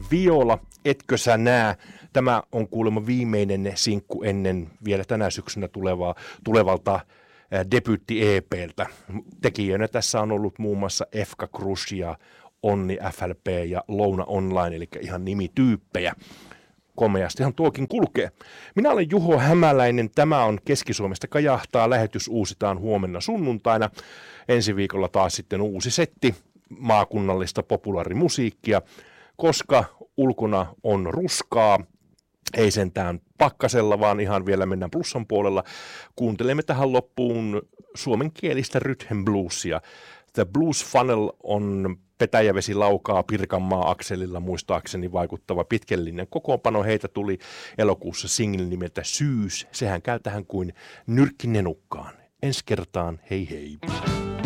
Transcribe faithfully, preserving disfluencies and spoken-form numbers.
Viola, etkö sä nää? Tämä on kuulemma viimeinen sinkku ennen vielä tänä syksynä tulevaa, tulevalta debyytti-E P:ltä. Tekijöinä tässä on ollut muun muassa Efka Krush ja Onni F L P ja Louna Online, eli ihan nimityyppejä. Komeastihan tuokin kulkee. Minä olen Juho Hämäläinen. Tämä on Keski-Suomesta kajahtaa. Lähetys uusitaan huomenna sunnuntaina. Ensi viikolla taas sitten uusi setti maakunnallista populaarimusiikkia. Koska ulkona on ruskaa, ei sentään pakkasella, vaan ihan vielä mennään plussan puolella. Kuuntelemme tähän loppuun suomenkielistä rhythm bluesia. The Blues Funnel on Petäjävesi laukaa Pirkanmaa-akselilla muistaakseni vaikuttava pitkällinen kokoonpano. Heitä tuli elokuussa single nimeltä Syys. Sehän käy tähän kuin nyrkki nenukkaan. Ensi kertaan, hei hei.